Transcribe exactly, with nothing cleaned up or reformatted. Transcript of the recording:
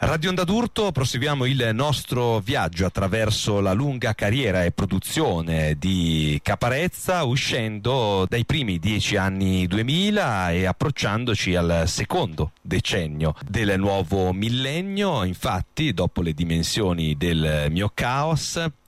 Radio Onda d'Urto, proseguiamo il nostro viaggio attraverso la lunga carriera e produzione di Caparezza, uscendo dai primi dieci anni duemila e approcciandoci al secondo decennio del nuovo millennio. Infatti, dopo le dimensioni del mio caos,